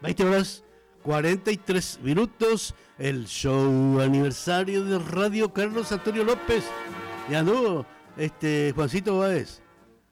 20 horas 43 minutos, el show aniversario de Radio Carlos Antonio López. Y anduvo Juancito Báez.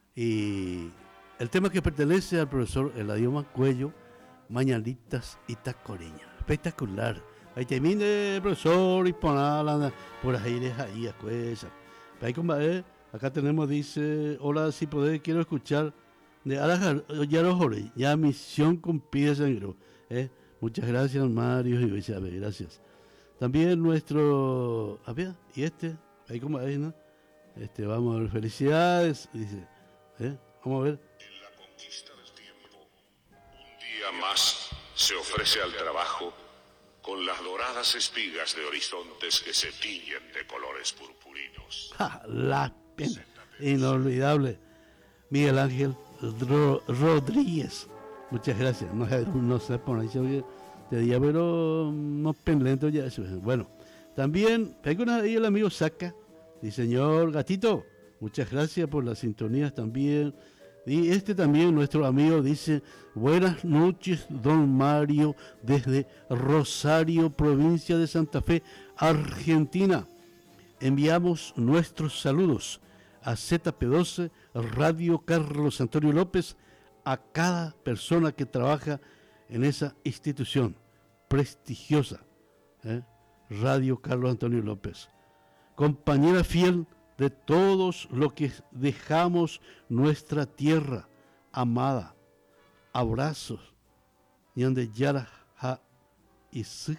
Y el tema que pertenece al profesor Eladio Mancuello, Mañanitas y Tacoreña. Espectacular. Ahí termina el profesor y ponala por ahí, deja ahí, acuesa. Ahí compadre, acá tenemos, dice, hola, si podés, quiero escuchar de Arajar, ya lo jodé, ya misión con pie sangro. Muchas gracias, Mario y Isabel, gracias. También nuestro, a ver, y ahí compadre, ¿no? Vamos a ver, felicidades, dice, vamos a ver. En la conquista del tiempo, un día más se ofrece al trabajo con las doradas espigas de horizontes que se tiñen de colores purpurinos. La pena, inolvidable. Miguel Ángel Rodríguez, muchas gracias. No sé por ahí te día, pero no penlento ya eso. Bueno, también ahí el amigo Saca, y señor Gatito, muchas gracias por las sintonías también. Y también, nuestro amigo, dice, buenas noches, don Mario, desde Rosario, provincia de Santa Fe, Argentina. Enviamos nuestros saludos a ZP12, Radio Carlos Antonio López, a cada persona que trabaja en esa institución prestigiosa, Radio Carlos Antonio López. Compañera fiel de todos los que dejamos nuestra tierra amada. Abrazos. Yande Yara Ha Isu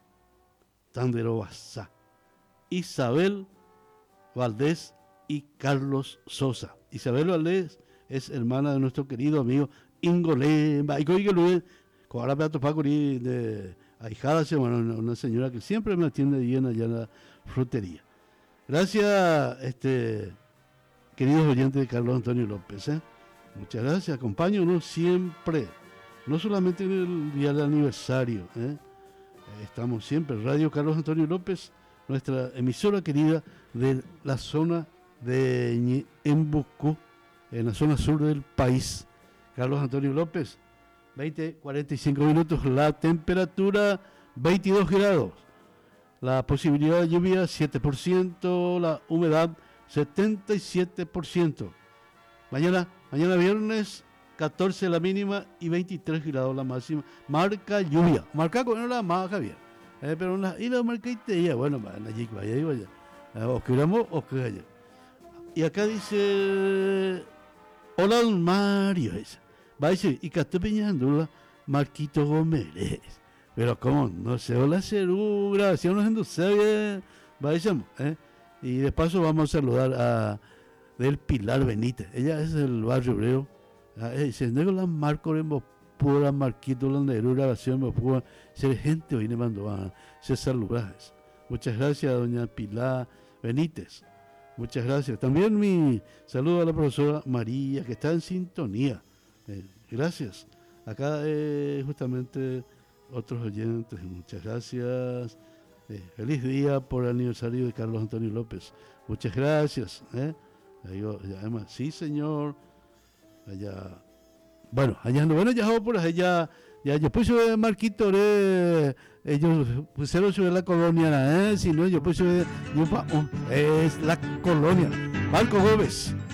Tanderobasa. Isabel Valdés y Carlos Sosa. Isabel Valdés es hermana de nuestro querido amigo Ingolé. Ahora me ha topado de ahijada, una señora que siempre me atiende bien allá en la frutería. Gracias, queridos oyentes de Carlos Antonio López. Muchas gracias. Acompáñanos siempre, no solamente en el día del aniversario. Estamos siempre, Radio Carlos Antonio López, nuestra emisora querida de la zona de Embucú, en la zona sur del país. Carlos Antonio López, 20:45 minutos, la temperatura 22 grados. La posibilidad de lluvia 7%, la humedad 77%. Mañana viernes 14 la mínima y 23 grados la máxima. Marca lluvia. Marca con la marca bien. Pero y la marca y ya, bueno, allí vaya y vaya. O queramos o que haya. Y acá dice, hola don Mario, va a decir, y que estoy peñando Marquito Gómez. Pero como no se va a hacer grabación no se bien, vayamos, y de paso vamos a saludar a del Pilar Benítez. Ella es del barrio hebreo. Se nego la Marco en pura Marquito la negro grabación me pura ser gente hoy me mandó a ser saludajes. Muchas gracias doña Pilar Benítez. Muchas gracias. También mi saludo a la profesora María que está en sintonía. Gracias. Acá justamente otros oyentes, muchas gracias. Feliz día por el aniversario de Carlos Antonio López. Muchas gracias. Además, sí, señor. Allá. Bueno, allá no, bueno, ya por allá. Ya puse Marquito, ellos pusieron sobre la colonia, si no, yo puse es la colonia. Marco Gómez.